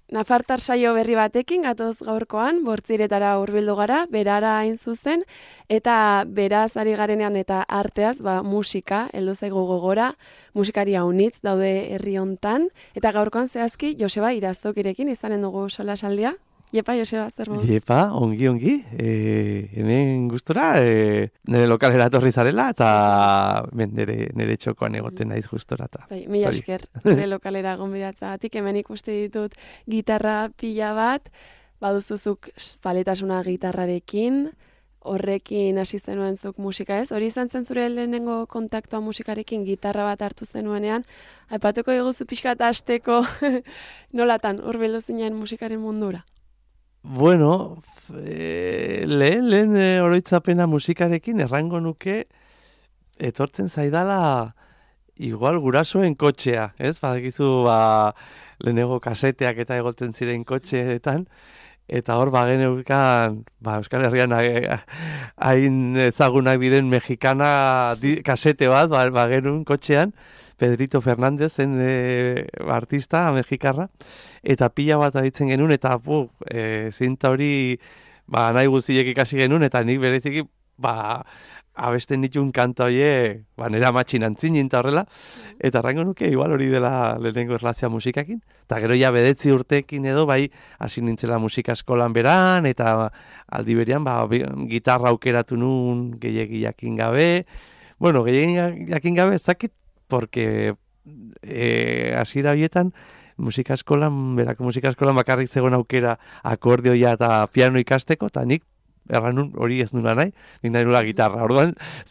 Nafartar saio berri batekin gatoz gaurkoan, Bortziretara hurbildu gara, berara hain zuzen, eta beraz ari garenean eta arteaz, musika, heldu zaigu gogora, musikari haunitz daude herri hontan, eta gaurkoan zehazki Joseba Irazokirekin izanen dugu solasaldia. Jepa, Joseba, zer moduz? Jepa, ongi. Hemen gustora, nire lokalera etorri zarela, eta nire txokoan egoten naiz gustora. Mila esker, zure lokalera gonbidatzagatik, hemen ikuste ditut gitarra pila bat, baduzuzuk zaletasuna gitarrarekin, horrekin hasi zenuen zuk musika ez? Hori izan zen zure lehenengo kontaktua musikarekin, gitarra bat hartu zenuenean, aipatuko diguzu pixka eta hasteko nolatan hurbildu zinen musikaren mundura? Bueno, lehen oroitzapena musikarekin errango nuke etortzen zaidala igual gurasoen kotxea, ez? Badakizu lehenengo kaseteak eta egoten ziren kotxeetan, eta hor bageneukan Euskal Herrian hain ezagunak diren mexikana kasete bat bagenuen kotxean, Pedrito Fernández zen artista mexikarra, eta pila bat aditzen genuen, eta zinta hori nahi guztiek ikasi genuen, eta nik bereziki abesten nituen kanta horiek nera matxin antzinin eta horrela, eta errango nuke igual hori dela lehenengo erlazioa musikakin, eta gero ja 9 urtekin edo hasi nintzela musika eskolan beran, eta aldi berian gitarra aukeratu nun gehiegi jakin gabe, bueno, gehiegi jakin gabe ezakit, porque hasiera horietan musika eskolan bakarrik zegoen aukera akordioia eta piano ikasteko, eta nik erran hori ez nula nahi, nik nahi nula gitarra. Orduan,